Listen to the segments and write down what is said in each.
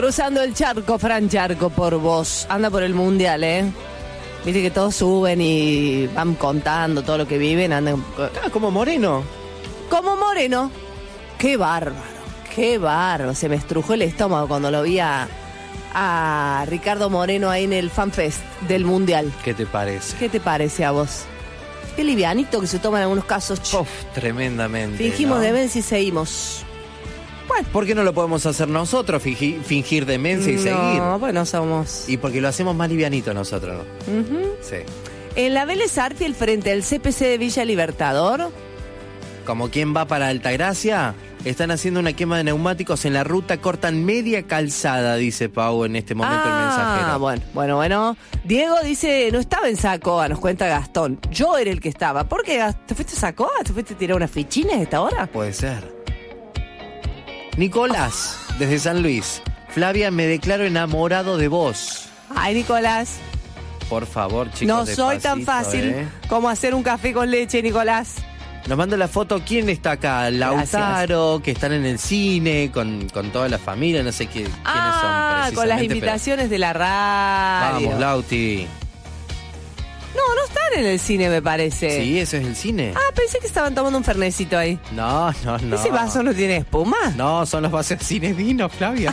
Cruzando el charco, Fran Charco, por vos. Anda por el mundial, ¿eh? Viste que todos suben y van contando todo lo que viven. Andan como Moreno. Como Moreno. Qué bárbaro. Se me estrujó el estómago cuando lo vi a Ricardo Moreno ahí en el FanFest del mundial. ¿Qué te parece? ¿Qué te parece a vos? Qué livianito que se toma en algunos casos. Tremendamente. Fingimos demencia y seguimos. Bueno, ¿por qué no lo podemos hacer nosotros, fingir demencia y seguir? No, pues no somos. Y porque lo hacemos más livianito nosotros, ¿no? Uh-huh. Sí. En la Vélez Arfiel frente al CPC de Villa Libertador. Como quien va para Altagracia, están haciendo una quema de neumáticos en la ruta, cortan media calzada, dice Pau en este momento el mensajero. Bueno. Diego dice, no estaba en Sacoa, nos cuenta Gastón. Yo era el que estaba. ¿Por qué? ¿Te fuiste a Sacoa? ¿Te fuiste a tirar unas fichines a esta hora? Puede ser. Nicolás, desde San Luis. Flavia, me declaro enamorado de vos. Ay, Nicolás. Por favor, chicos, no soy tan fácil como hacer un café con leche, Nicolás. Nos manda la foto. ¿Quién está acá? Lautaro, gracias. Que están en el cine con toda la familia, no sé quiénes son. Con las invitaciones de la radio. Vamos, Lauti. No están en el cine, me parece. Sí, eso es el cine. Pensé que estaban tomando un fernecito ahí. No. ¿Ese vaso no tiene espuma? No, son los vasos Cines Vino, Flavia.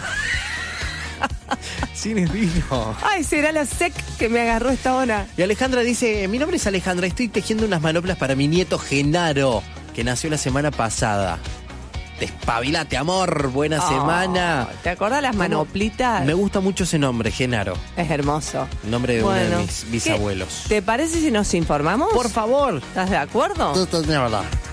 Cines Vino. Ay, será la sec que me agarró esta hora. Y Alejandra dice, mi nombre es Alejandra, estoy tejiendo unas manoplas para mi nieto Genaro, que nació la semana pasada. Despabilate, amor, buena semana. ¿Te acordás las manoplitas? Me gusta mucho ese nombre, Genaro. Es hermoso. Nombre de uno de mis bisabuelos. ¿Te parece si nos informamos? Por favor. ¿Estás de acuerdo? De verdad.